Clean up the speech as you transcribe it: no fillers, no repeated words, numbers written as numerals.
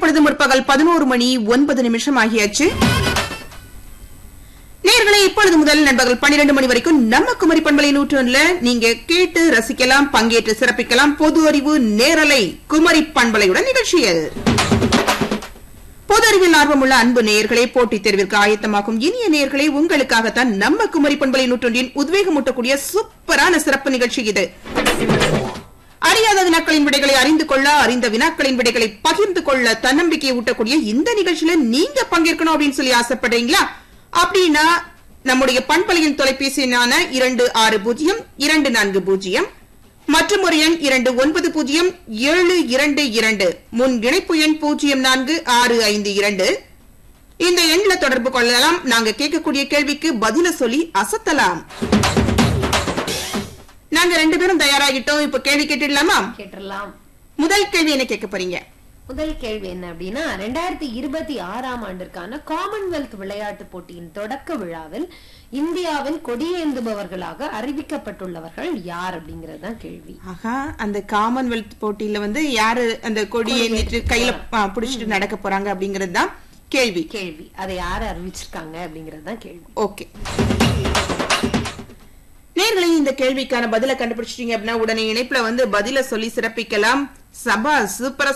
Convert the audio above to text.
இப்பொழுது முற்பகல் 11:09 ஆகியாச்சு. நேயர்களே, இப்பொழுது முதல் நண்பகல் 12 மணி வரைக்கும் நம்ம குமரி பண்பலை 101ல நீங்க கேட்டு ரசிக்கலாம், பங்கேற்று சிறப்பிக்கலாம். பொது அறிவு நேரலை குமரி பண்பலையுடன் நிகழ்ச்சியில் பொது அறிவில் ஆர்வமுள்ள அன்பு நேயர்களே, போட்டித் தேர்விற்கு ஆயத்தமாகும் இனிய நேயர்களே, உங்களுக்காகத்தான் நம்ம குமரி பண்பலை 101 உத்வேகமூட்டக்கூடிய சூப்பரான சிறப்பு நிகழ்ச்சி இது. அறியாத வினாக்களின் விடைகளை அறிந்து கொள்ள, அறிந்த வினாக்களின் விடைகளை பகிர்ந்து கொள்ள தன்னம்பிக்கையை ஊட்டக்கூடிய இந்த நிகழ்ச்சியில நீங்க பங்கேற்கணும் அப்படின்னு சொல்லி ஆசைப்படுறீங்களா? அப்படின்னா நம்முடைய பண்பலையின் தொலைபேசி எண்ணான 260240 மற்றும் ஒரு எண் 290722 முன் இணைப்பு எண் 04652 இந்த எண்ணில தொடர்பு கொள்ளலாம். நாங்க கேட்கக்கூடிய கேள்விக்கு பதில சொல்லி அசத்தலாம். நாங்க 2 பேரும் தயாராகிட்டோம். இப்ப கேள்வி கேட்டுடலாமா? கேட்டுடலாம். முதல் கேள்வி என்ன கேட்க போறீங்க? முதல் கேள்வி என்ன அப்படின்னா, 2026ஆம் ஆண்டிற்கான காமன்வெல்த் விளையாட்டு போட்டியின் தொடக்க விழாவில் இந்தியாவின் கொடியேந்துபவர்களாக அறிவிக்கப்பட்டுள்ளவர்கள் யார் அப்படிங்கறதுதான் கேள்வி. ஆஹா, அந்த காமன்வெல்த் போட்டியில யாரு அந்த கொடியேந்திட்டு கையில புடிச்சிட்டு நடக்க போறாங்க அப்படிங்கறது தான் கேள்வி. அதை யாரு அறிவிச்சிருக்காங்க அப்படிங்கறதுதான் கேள்வி. ஓகே, நேயர்களே, இந்த கேள்விக்கான பதில கண்டுபிடிச்சிட்டீங்க அப்படின்னா உடனே இணைப்புல பதில சொல்லி சிறப்பிக்கலாம். சபா, சூப்பரா